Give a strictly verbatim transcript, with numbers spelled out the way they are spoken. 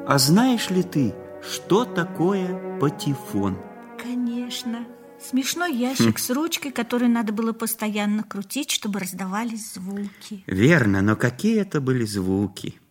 А знаешь ли ты, что такое патефон? Конечно. Смешной ящик с ручкой, который надо было постоянно крутить, чтобы раздавались звуки. Верно, но какие это были звуки?